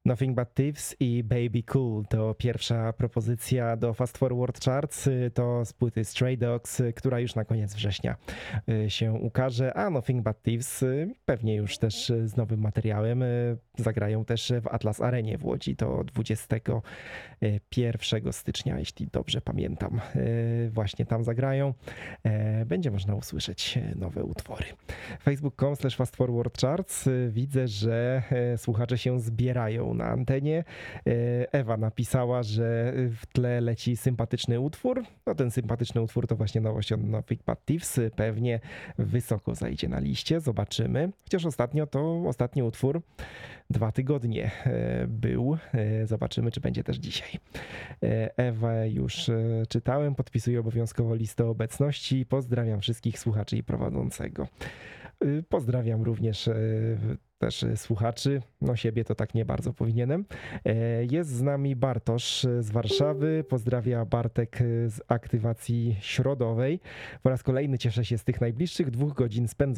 Nothing But Thieves i Baby Cool to pierwsza propozycja do Fast Forward Charts, to z płyty Stray Dogs, która już na koniec września się ukaże, a Nothing But Thieves pewnie już też z nowym materiałem zagrają też w Atlas Arenie w Łodzi, to 21 stycznia, jeśli dobrze pamiętam, właśnie tam zagrają. Będzie można usłyszeć nowe utwory. Facebook.com/Fast Forward Charts. Widzę, że słuchacze się zbierają na antenie. Ewa napisała, że w tle leci sympatyczny utwór. No ten sympatyczny utwór to właśnie nowość od Nothing But Thieves. Pewnie wysoko zajdzie na liście. Zobaczymy. Chociaż ostatni utwór 2 tygodnie był. Zobaczymy, czy będzie też dzisiaj. Ewę już czytałem. Podpisuję obowiązkowo listę obecności. Pozdrawiam wszystkich słuchaczy i prowadzącego. Pozdrawiam również też słuchaczy, no siebie to tak nie bardzo powinienem. Jest z nami Bartosz z Warszawy, pozdrawia Bartek z aktywacji środowej. Po raz kolejny cieszę się z tych najbliższych 2 godzin spędzonych